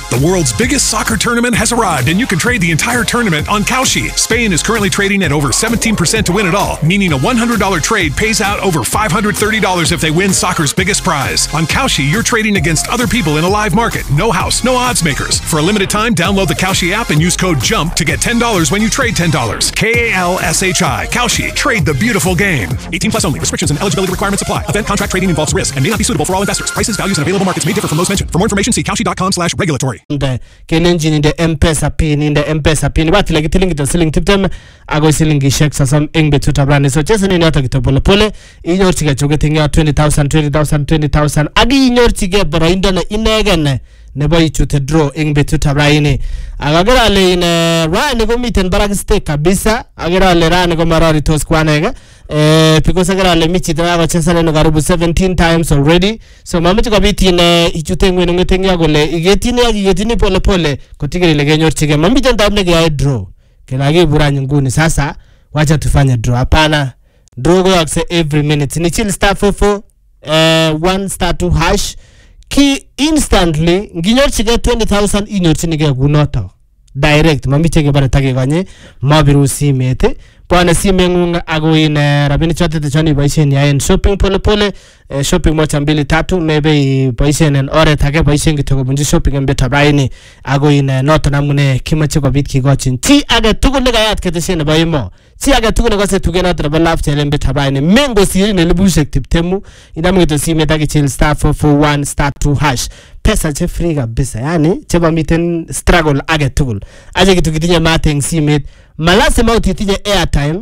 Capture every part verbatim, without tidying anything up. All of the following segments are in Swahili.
The world's biggest soccer tournament has arrived, and you can trade the entire tournament on Kalshi. Spain is currently trading at over seventeen percent to win it all, meaning a one hundred dollars trade pays out over five hundred thirty dollars if they win soccer's biggest prize. On Kalshi, you're trading against other people in a live market. No house, no odds makers. For a limited time, download the Kalshi app and use code JUMP to get ten dollars when you trade ten dollars. K A L S H I. Kalshi. Trade the beautiful game. eighteen plus only. Restrictions and eligibility requirements apply. Event contract trading involves risk and may not be suitable for all investors. Prices, values, and available markets may differ from those mentioned. For more information, see kalshi.com slash regulatory. Kenenjin in the M-Pesa pin in the M-Pesa pin. What like telling it selling tiptem ago selling shekes some ing betuta brand. So just in your to pole pole in your ticket to getting out twenty thousand, twenty thousand, twenty thousand. Agi in your ticket, but in the in again. Never you to draw ing betuta brand. Agara in a run go meet and barak steak kabisa. Agara le ran go marari tos kwanega. Uh, because agara le michi trawa chesale no garubu seventeen times already. So mamiti ko biti ne ichutengwe no ngetenga gole igetini agi igetini pole pole kotigeri le genyor chige mamiti ndamne ge draw kelagi buranyi nguni sasa wacha tufanye draw hapana draw go akse every minute ni chill star four four uh, one star two hash ki instantly nginyor chige twenty thousand inyor chinige gunoto direct mamiti ge bara tage ganye mabiru simete Pwana simengunga ago in rabini chote te chani baishen ya en shopping pole pole uh, shopping mocha mbili tatu maybe baishen en ore take baishen kitoko bunji shopping mbeta baini ago in uh, nota namune kima chiko bitki gochin ti aga tuku lega yat kete shene baimo ti aga tuku lega se tuge nota raba laf chele mbeta baini mengo siri ne libu shek tip temu inamu kito si metaki chill star four four one star two hash pesa che free kabisa yani cheba miten struggle aga tukul aje kitu kitinya mateng si met malase mauti tinya airtime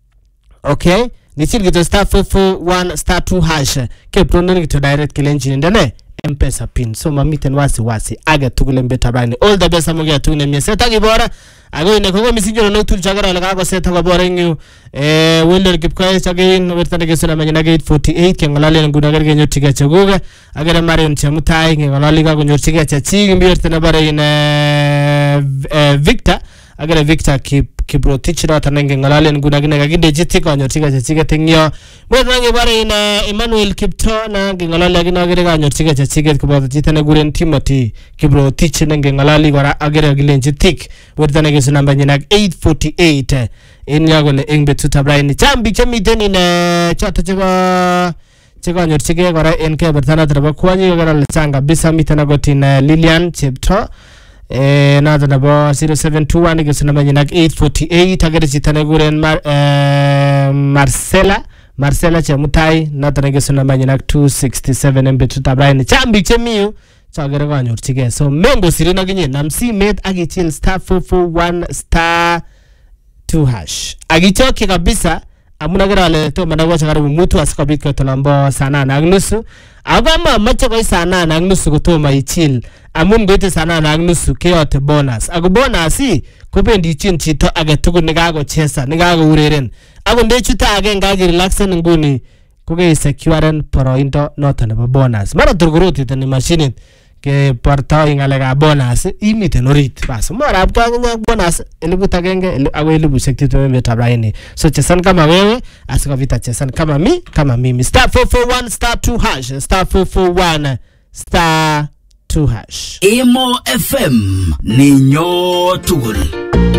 okay ni chili to star four four one star two hash ke pronoun to direct kilenjini ndane M-Pesa pin so mamiten wasi wasi aga tugule mbeta bani all the best amoge tugune mieseta gibora ago ine kogo misinjo no tul chagara la go seta go bora nyu eh wonder kipkai chagin wertane gesuna manyina gate forty-eight ke ngalale nguna gerge nyotiga chaguga agere marion chamutai ke ngalali ga nyotiga chachi mbirtane bara ine Victor agere Victor kip kibro tichira tanenge ngalale nguna gine gide jitiko nyotiga chachiga tengyo mwetrange bara ina Emmanuel Kipto na ngalale gina agere ga nyotiga chachiga kubo jitane guren Timothy kibro tichinenge ngalali gara agere gilenji tik wertane gesuna manyina eight forty-eight in yagole engbe tutabraini chambi chamiten ina chata chego chego nyotiga gara enke bertana traba kwani gara lchanga bisa mitana gotin Lilian Chepto eh nada nabo zero seven two one gesuna manyina eight forty-eight agere jitane guren mar, uh, Marcela Marcela Chemutai nada gesuna manyina two sixty-seven embe tutabraini chambi chemiu chagere ga nyortige so mengo sirina ginye namsi met agichil star four four one star two hash agichoki kabisa amuna gara le to manago chagara mutu asikabika tolambo sana na agnusu agama macho ko sana na agnusu ko ma ichil amun gote sana na agnusu keyote bonus ago bonus kobendi chin chito agetugo nigago chesa nigago ureren ago ndechuta age ngagi relaxen nguni kuge securen poroindo nota na bonus mara turguruti tani machine ke parta ingalega bonus imite norit bas mara abka bonus elibu tagenge ago elibu sekti to meta braini so chesan kama wewe asika vita chesan kama mi kama mimi star four four one star two hash star four four one star two hash Emo F M ninyo tugul.